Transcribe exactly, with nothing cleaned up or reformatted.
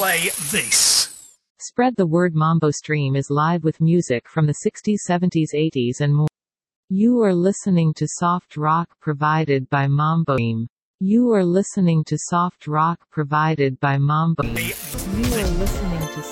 play this. Spread the word. Mambo Stream is live with music from the sixties, seventies, eighties and more. You are listening to soft rock provided by Mambo Stream. You are listening to soft rock provided by Mambo Stream. You are listening to